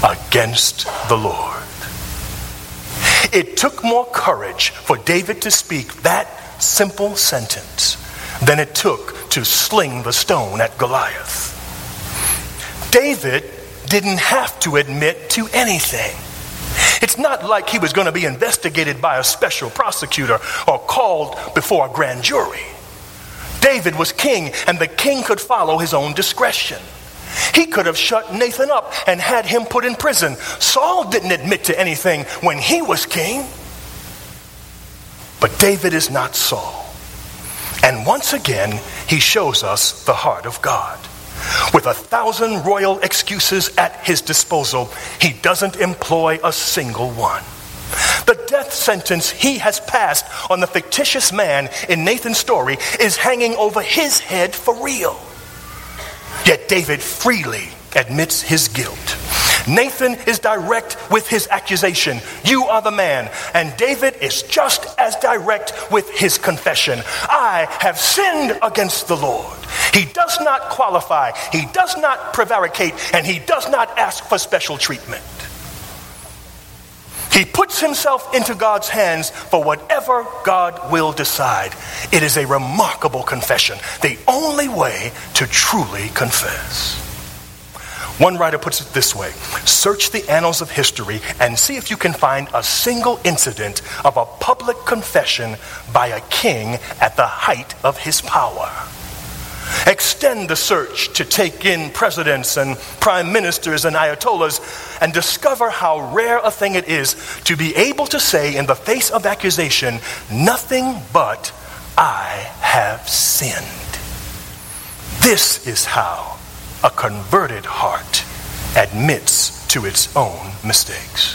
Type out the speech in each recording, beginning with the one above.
against the Lord. It took more courage for David to speak that simple sentence than it took to sling the stone at Goliath. David didn't have to admit to anything. It's not like he was going to be investigated by a special prosecutor or called before a grand jury. David was king, and the king could follow his own discretion. He could have shut Nathan up and had him put in prison. Saul didn't admit to anything when he was king. But David is not Saul. And once again, he shows us the heart of God. With 1,000 royal excuses at his disposal, he doesn't employ a single one. The death sentence he has passed on the fictitious man in Nathan's story is hanging over his head for real. Yet David freely admits his guilt. Nathan is direct with his accusation, "You are the man." And David is just as direct with his confession, "I have sinned against the Lord." He does not qualify, he does not prevaricate, and he does not ask for special treatment. He puts himself into God's hands for whatever God will decide. It is a remarkable confession, the only way to truly confess. One writer puts it this way: search the annals of history and see if you can find a single incident of a public confession by a king at the height of his power. Extend the search to take in presidents and prime ministers and ayatollahs and discover how rare a thing it is to be able to say in the face of accusation, "Nothing but I have sinned." This is how a converted heart admits to its own mistakes.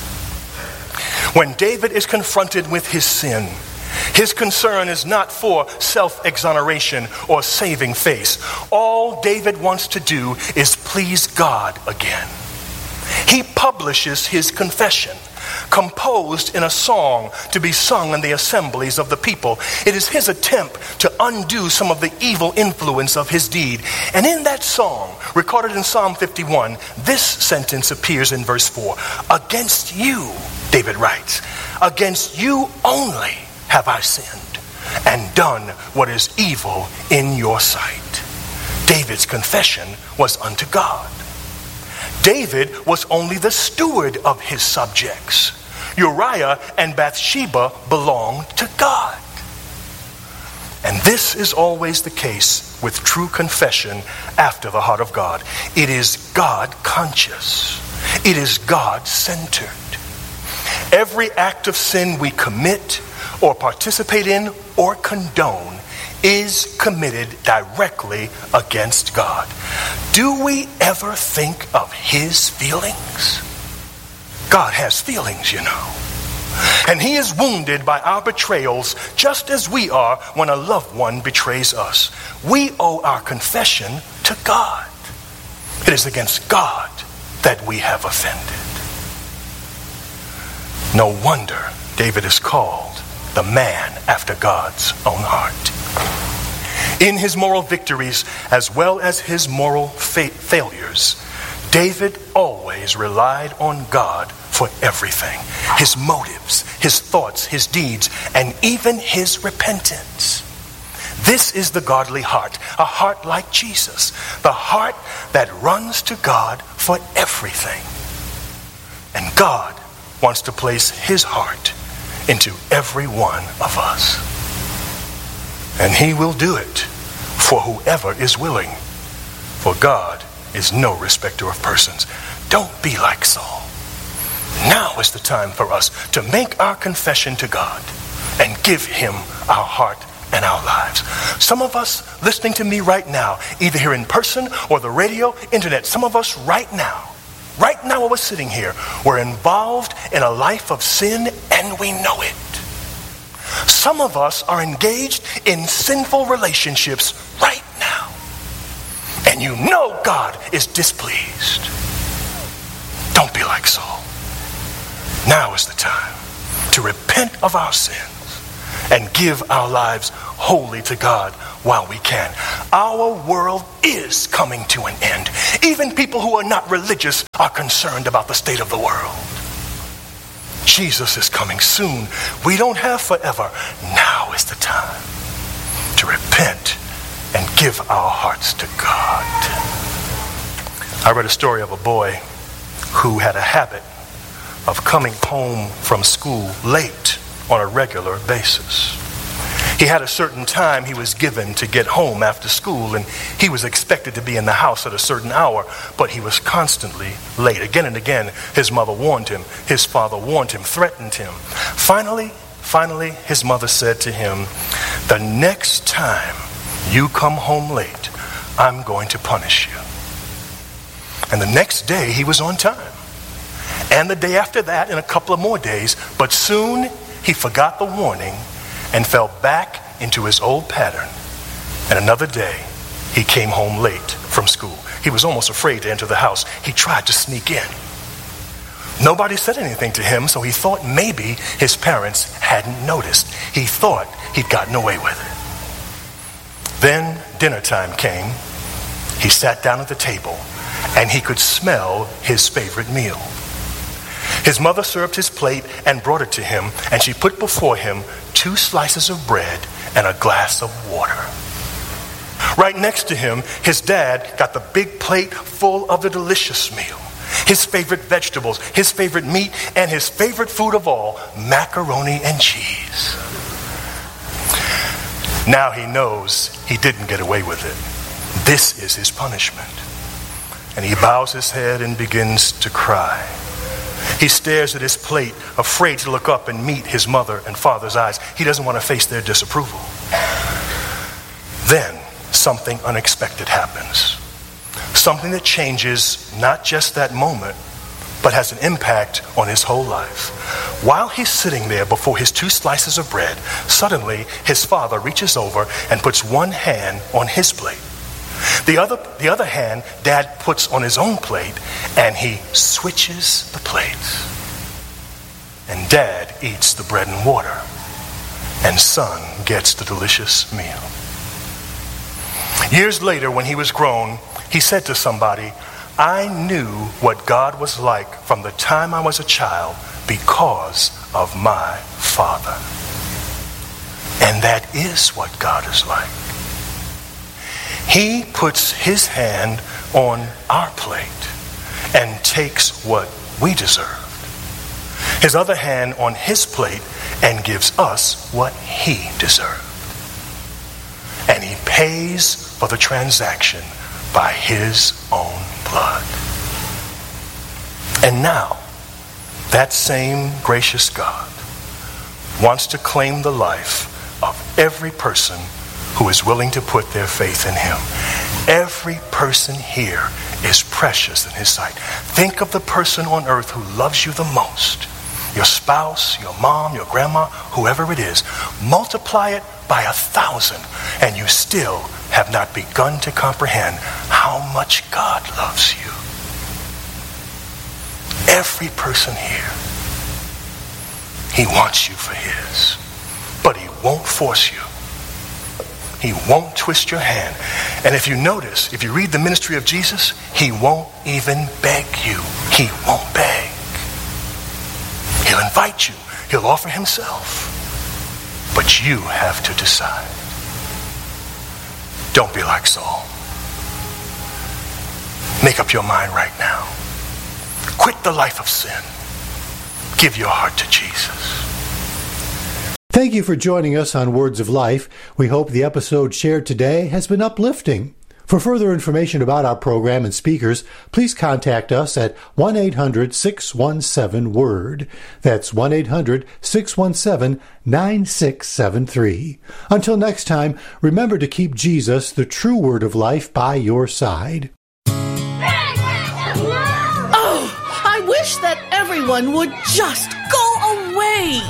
When David is confronted with his sin, his concern is not for self-exoneration or saving face. All David wants to do is please God again. He publishes his confession, composed in a song to be sung in the assemblies of the people. It is his attempt to undo some of the evil influence of his deed. And in that song, recorded in Psalm 51, this sentence appears in verse 4. "Against you," David writes, "against you only have I sinned and done what is evil in your sight." David's confession was unto God. David was only the steward of his subjects. Uriah and Bathsheba belonged to God. And this is always the case with true confession after the heart of God. It is God conscious. It is God centered. Every act of sin we commit or participate in or condone is committed directly against God. Do we ever think of his feelings? God has feelings, you know. And he is wounded by our betrayals just as we are when a loved one betrays us. We owe our confession to God. It is against God that we have offended. No wonder David is called the man after God's own heart. In his moral victories as well as his moral failures, David always relied on God for everything. His motives, his thoughts, his deeds, and even his repentance. This is the godly heart, a heart like Jesus, the heart that runs to God for everything. And God wants to place his heart into every one of us. And he will do it for whoever is willing. For God is no respecter of persons. Don't be like Saul. Now is the time for us to make our confession to God and give him our heart and our lives. Some of us listening to me right now, either here in person or the radio, internet, some of us right now while we're sitting here, we're involved in a life of sin and we know it. Some of us are engaged in sinful relationships right now. And you know God is displeased. Don't be like Saul. Now is the time to repent of our sins and give our lives wholly to God while we can. Our world is coming to an end. Even people who are not religious are concerned about the state of the world. Jesus is coming soon. We don't have forever. Now is the time to repent and give our hearts to God. I read a story of a boy who had a habit of coming home from school late on a regular basis. He had a certain time he was given to get home after school, and he was expected to be in the house at a certain hour, but he was constantly late. Again and again, his mother warned him, his father warned him, threatened him. Finally, his mother said to him, "The next time you come home late, I'm going to punish you." And the next day, he was on time. And the day after that, and a couple of more days, but soon he forgot the warning and fell back into his old pattern. And another day, he came home late from school. He was almost afraid to enter the house. He tried to sneak in. Nobody said anything to him, so he thought maybe his parents hadn't noticed. He thought he'd gotten away with it. Then dinner time came. He sat down at the table, and he could smell his favorite meal. His mother served his plate and brought it to him, and she put before him 2 slices of bread and a glass of water. Right next to him, his dad got the big plate full of the delicious meal, his favorite vegetables, his favorite meat, and his favorite food of all, macaroni and cheese. Now he knows he didn't get away with it. This is his punishment. And he bows his head and begins to cry. He stares at his plate, afraid to look up and meet his mother and father's eyes. He doesn't want to face their disapproval. Then something unexpected happens. Something that changes not just that moment, but has an impact on his whole life. While he's sitting there before his 2 slices of bread, suddenly his father reaches over and puts one hand on his plate. The other hand, Dad puts on his own plate, and he switches the plates. And Dad eats the bread and water, and son gets the delicious meal. Years later, when he was grown, he said to somebody, "I knew what God was like from the time I was a child because of my father." And that is what God is like. He puts his hand on our plate and takes what we deserved. His other hand on his plate and gives us what he deserved. And he pays for the transaction by his own blood. And now, that same gracious God wants to claim the life of every person who is willing to put their faith in him. Every person here is precious in his sight. Think of the person on earth who loves you the most. Your spouse, your mom, your grandma, whoever it is. Multiply it by 1,000, and you still have not begun to comprehend how much God loves you. Every person here, he wants you for his, but he won't force you. He won't twist your hand. And if you notice, if you read the ministry of Jesus, he won't even beg you. He won't beg. He'll invite you. He'll offer himself. But you have to decide. Don't be like Saul. Make up your mind right now. Quit the life of sin. Give your heart to Jesus. Thank you for joining us on Words of Life. We hope the episode shared today has been uplifting. For further information about our program and speakers, please contact us at 1-800-617-WORD. That's 1-800-617-9673. Until next time, remember to keep Jesus, the true Word of Life, by your side. Oh, I wish that everyone would just go away.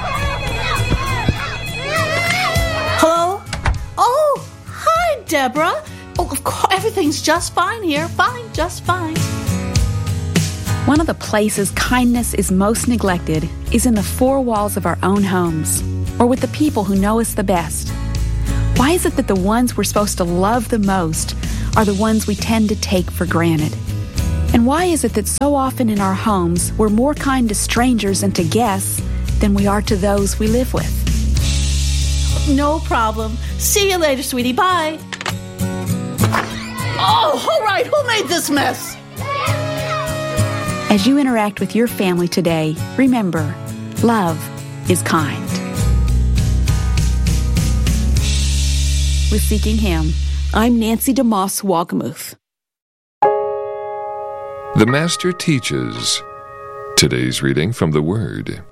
Hello? Oh, hi, Deborah. Oh, of course, everything's just fine here. Fine, just fine. One of the places kindness is most neglected is in the 4 walls of our own homes, or with the people who know us the best. Why is it that the ones we're supposed to love the most are the ones we tend to take for granted? And why is it that so often in our homes we're more kind to strangers and to guests than we are to those we live with? No problem. See you later, sweetie. Bye. Oh, all right. Who made this mess? As you interact with your family today, remember, love is kind. With Seeking Him, I'm Nancy DeMoss Wagamuth. The Master teaches. Today's reading from the Word.